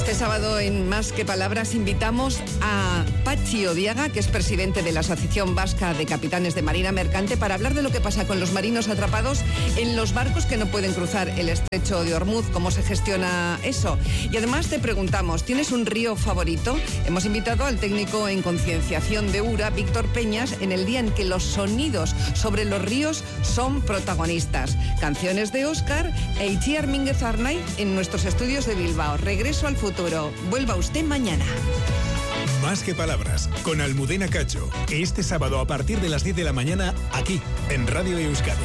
Este sábado en Más que Palabras invitamos a Pachi Odiaga, que es presidente de la Asociación Vasca de Capitanes de Marina Mercante, para hablar de lo que pasa con los marinos atrapados en los barcos que no pueden cruzar el estrecho de Ormuz, cómo se gestiona eso. Y además te preguntamos, ¿tienes un río favorito? Hemos invitado al técnico en concienciación de URA, Víctor Peñas, en el día en que los sonidos sobre los ríos son protagonistas. Canciones de Óscar e Itziar Mínguez Arnaiz en nuestros estudios de Bilbao. Regreso al futuro. Vuelva usted mañana. Más que Palabras, con Almudena Cacho. Este sábado a partir de las 10 de la mañana, aquí, en Radio Euskadi.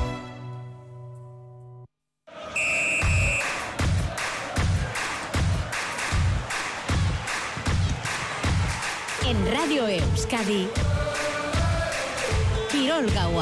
En Radio Euskadi, Kirol Gaua.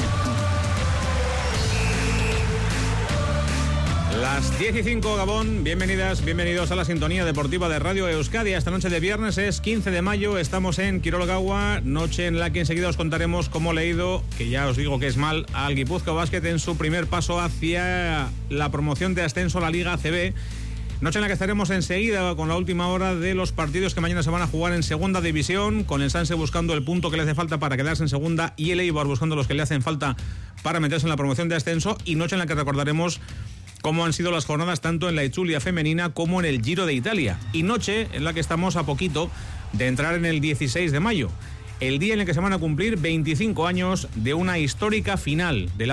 Las 10:05, Gabón, bienvenidas, bienvenidos a la sintonía deportiva de Radio Euskadi. Esta noche de viernes es 15 de mayo, estamos en Kirol Gaua, noche en la que enseguida os contaremos cómo le ha ido, que ya os digo que es mal, al Guipúzcoa Basket en su primer paso hacia la promoción de ascenso a la Liga ACB. Noche en la que estaremos enseguida con la última hora de los partidos que mañana se van a jugar en segunda división, con el Sanse buscando el punto que le hace falta para quedarse en segunda y el Eibar buscando los que le hacen falta para meterse en la promoción de ascenso, y noche en la que recordaremos cómo han sido las jornadas tanto en la Itzulia femenina como en el Giro de Italia. Y noche en la que estamos a poquito de entrar en el 16 de mayo, el día en el que se van a cumplir 25 años de una histórica final de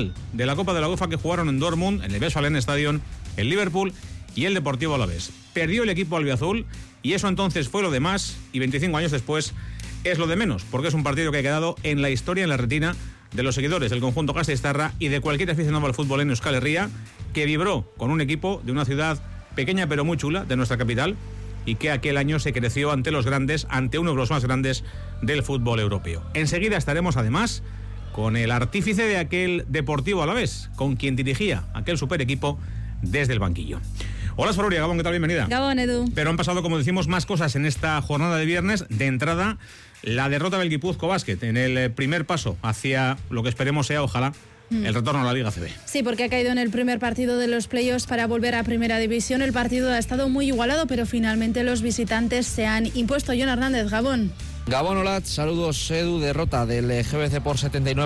la Copa de la UEFA que jugaron en Dortmund, en el Westfalen Stadion, el Liverpool y el Deportivo Alavés. Perdió el equipo albiazul y eso entonces fue lo de más, y 25 años después es lo de menos, porque es un partido que ha quedado en la historia, en la retina de los seguidores del conjunto gasteiztarra y de cualquier aficionado al fútbol en Euskal Herria, que vibró con un equipo de una ciudad pequeña pero muy chula, de nuestra capital, y que aquel año se creció ante los grandes, ante uno de los más grandes del fútbol europeo. Enseguida estaremos además con el artífice de aquel Deportivo Alavés, con quien dirigía aquel super equipo desde el banquillo. Hola, Sororia, Gabón, ¿qué tal? Bienvenida. Gabón, Edu. Pero han pasado, como decimos, más cosas en esta jornada de viernes. De entrada, la derrota del Guipúzcoa Basket en el primer paso hacia lo que esperemos sea, ojalá, el retorno a la Liga ACB. Sí, porque ha caído en el primer partido de los playoffs para volver a Primera División. El partido ha estado muy igualado, pero finalmente los visitantes se han impuesto. John Hernández, Gabón. Gabón, hola, saludos, Edu. Derrota del GBC por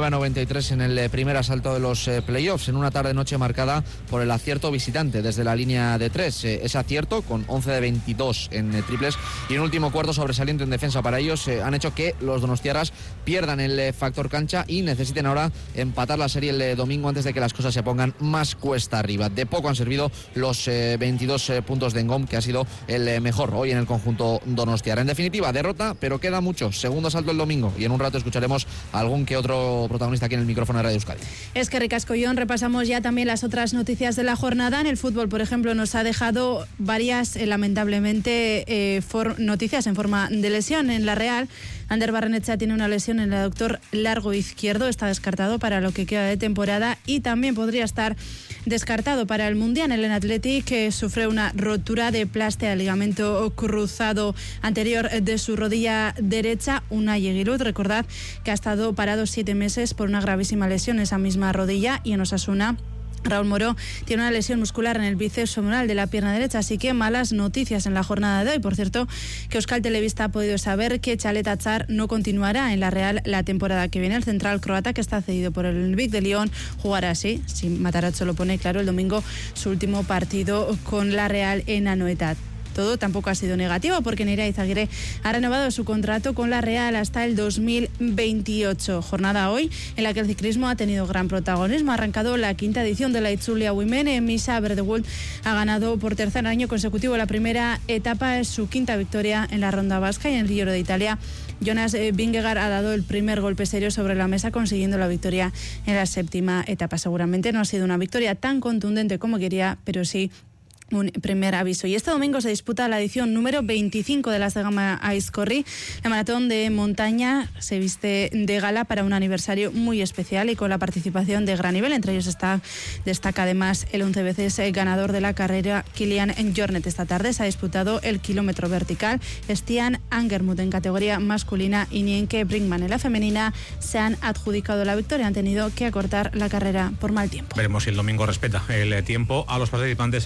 79-93 en el primer asalto de los playoffs, en una tarde-noche marcada por el acierto visitante desde la línea de 3. Ese acierto, con 11 de 22 en triples y un último cuarto sobresaliente en defensa para ellos, han hecho que los donostiarras pierdan el factor cancha y necesiten ahora empatar la serie el domingo antes de que las cosas se pongan más cuesta arriba. De poco han servido los 22 puntos de Engom, que ha sido el mejor hoy en el conjunto donostiarra. En definitiva, derrota, pero queda mucho. Segundo asalto el domingo y en un rato escucharemos a algún que otro protagonista aquí en el micrófono de Radio Euskadi. Es que ricasco, John. Repasamos ya también las otras noticias de la jornada. En el fútbol, por ejemplo, nos ha dejado varias, lamentablemente, noticias en forma de lesión. En la Real, Ander Barrenetxea tiene una lesión en el aductor largo izquierdo, está descartado para lo que queda de temporada, y también podría estar descartado para el Mundial. El Athletic, que sufre una rotura de plástica del ligamento cruzado anterior de su rodilla derecha. Unai Eguiluz, recordad que ha estado parado 7 meses por una gravísima lesión en esa misma rodilla. Y en Osasuna, Raúl Moró tiene una lesión muscular en el bíceps femoral de la pierna derecha, así que malas noticias en la jornada de hoy. Por cierto, que Euskal Telebista ha podido saber que Chalet Atzar no continuará en la Real la temporada que viene. El central croata, que está cedido por el Vic de Lyon, jugará así, si Matarazzo lo pone claro, el domingo su último partido con la Real en Anoeta. Todo tampoco ha sido negativo, porque Nerea Izaguirre ha renovado su contrato con la Real hasta el 2028. Jornada hoy en la que el ciclismo ha tenido gran protagonismo. Ha arrancado la 5ª edición de la Itzulia Women. Misa Verdewold ha ganado por tercer año consecutivo la primera etapa. Es su 5ª victoria en la ronda vasca. Y en el Giro de Italia, Jonas Vingegaard ha dado el primer golpe serio sobre la mesa, consiguiendo la victoria en la 7ª etapa. Seguramente no ha sido una victoria tan contundente como quería, pero sí un primer aviso. Y este domingo se disputa la edición número 25 de la Zegama Aizkorri. La maratón de montaña se viste de gala para un aniversario muy especial y con la participación de gran nivel. Entre ellos destaca además el 11 veces ganador de la carrera, Kilian Jornet. Esta tarde se ha disputado el kilómetro vertical. Stian Angermuth en categoría masculina y Nienke Brinkman en la femenina se han adjudicado la victoria. Han tenido que acortar la carrera por mal tiempo. Veremos si el domingo respeta el tiempo a los participantes en esta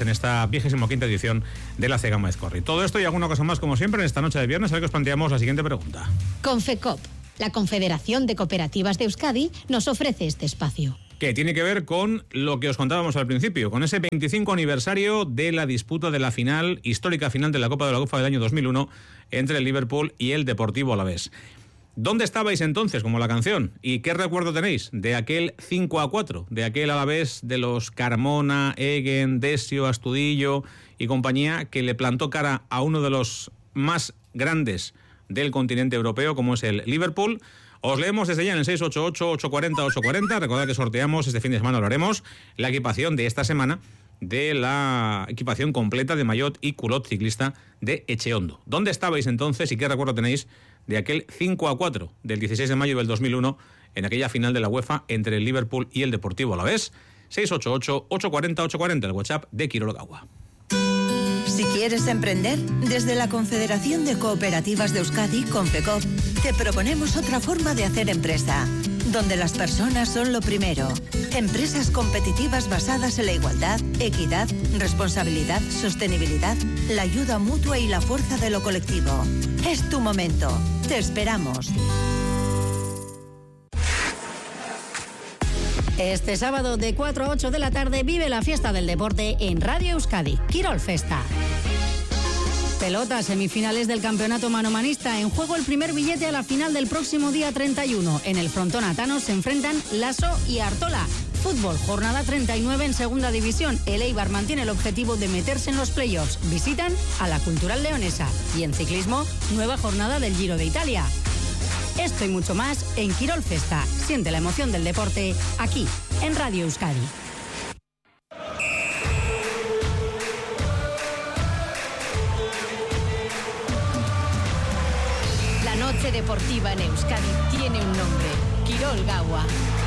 25ª edición de la Cegama Ezcorri. Todo esto y alguna cosa más, como siempre, en esta noche de viernes, a ver que os planteamos la siguiente pregunta. Confecop, la Confederación de Cooperativas de Euskadi, nos ofrece este espacio. Que tiene que ver con lo que os contábamos al principio, con ese 25 aniversario de la disputa de la histórica final de la Copa de la UEFA del año 2001 entre el Liverpool y el Deportivo Alavés. ¿Dónde estabais entonces, como la canción? ¿Y qué recuerdo tenéis de aquel 5-4, de aquel Alavés de los Carmona, Egen, Desio, Astudillo y compañía, que le plantó cara a uno de los más grandes del continente europeo, como es el Liverpool? Os leemos desde ya en el 688-840-840. Recordad que sorteamos este fin de semana, lo haremos, la equipación de esta semana, de la equipación completa de maillot y culot ciclista de Echeondo. ¿Dónde estabais entonces y qué recuerdo tenéis de aquel 5-4 del 16 de mayo del 2001 en aquella final de la UEFA entre el Liverpool y el Deportivo Alavés? 688-840-840, el WhatsApp de Quirolo Gagua. Si quieres emprender, desde la Confederación de Cooperativas de Euskadi, Confecop, te proponemos otra forma de hacer empresa, donde las personas son lo primero. Empresas competitivas basadas en la igualdad, equidad, responsabilidad, sostenibilidad, la ayuda mutua y la fuerza de lo colectivo. Es tu momento. Te esperamos. Este sábado de 4 a 8 de la tarde vive la fiesta del deporte en Radio Euskadi, Quirol Festa. Pelota, semifinales del campeonato manomanista. En juego el primer billete a la final del próximo día 31. En el frontón atano se enfrentan Lasso y Artola. Fútbol, jornada 39 en segunda división. El Eibar mantiene el objetivo de meterse en los playoffs. Visitan a la Cultural Leonesa. Y en ciclismo, nueva jornada del Giro de Italia. Esto y mucho más en Quirol Festa. Siente la emoción del deporte aquí, en Radio Euskadi. La noche deportiva en Euskadi tiene un nombre: Quirol Gagua.